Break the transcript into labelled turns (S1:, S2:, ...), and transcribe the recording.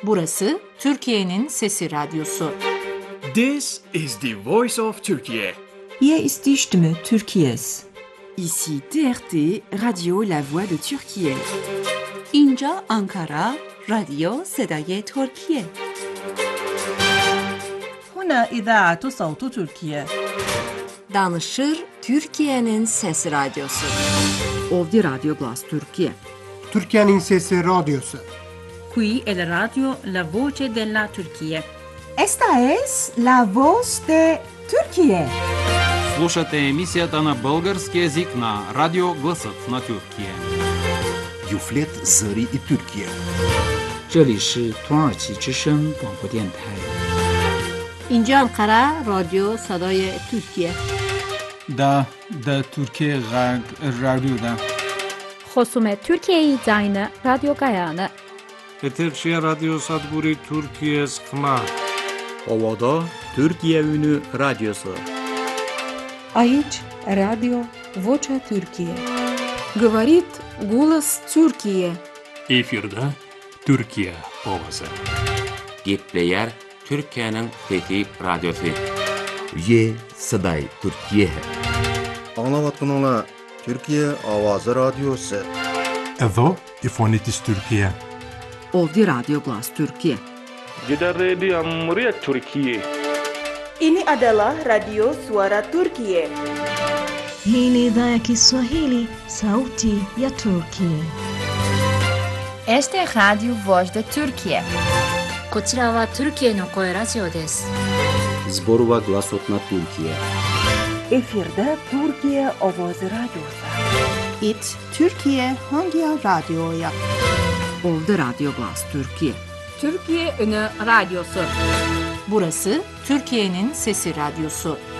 S1: Burası Türkiye'nin Sesi Radyosu.
S2: This is the voice of Turkey.
S3: Hier ist die Stimme Türkiye's.
S4: Ici TRT, Radio La Voix de Türkiye.
S1: اینجا آنکارا، رادیو صدای ترکیه.
S5: هنا إذاعة صوت تركيا.
S1: Danışır Türkiye'nin Sesi Radyosu.
S4: Ovdje Radio Glas Türkiye.
S6: Türkiye'nin Sesi Radyosu.
S5: Qui è la radio La Voce della Turchia.
S3: Esta es la voz de Türkiye.
S7: Слушате емисията на български език на Радио Гласът на Türkiye.
S8: Юфлет Зари и Türkiye.
S9: 这里是土耳其之声广播电台。
S1: اینجا آنکارا، رادیو صدای ترکیه.
S10: دا ترکیه رادیو
S11: خصوم ترکیه زاین رادیو گایانه.
S12: Eterşehir Radyo Sadburi Türkiye Skma.
S13: Ovada Türkiye Ünü Radyosu.
S14: Aici Radio Vocea Türkiye.
S1: Говорит голос Türkiye.
S15: Efirde Türkiye ovası.
S16: Gepleyer Türkiye'nin fethi radyosu.
S8: Ye Saday Türkiye.
S17: Anlavatkanlar Türkiye Avazı Radyosu.
S18: Edo İfonitis Türkiye.
S4: Ovdje Radio Glas Türkiye.
S12: Jeddah Radio Meriah Türkiye.
S19: Ini adalah Radio Suara Turkiye.
S20: Hii ni idhaa ya Kiswahili, Sauti ya Turkiye.
S21: Este es Radio Voz de Turkiye.
S22: こちらはトルキエの声ラジオです。
S13: Zborova Glasot na Türkiye.
S3: Efirde Türkiye Ovoz Radyosu.
S23: It Türkiye Hangi Radyo'ya?
S4: Ovdje Radio Glas Türkiye.
S1: Türkiye Ünü Radyosu. Burası Türkiye'nin Sesi Radyosu.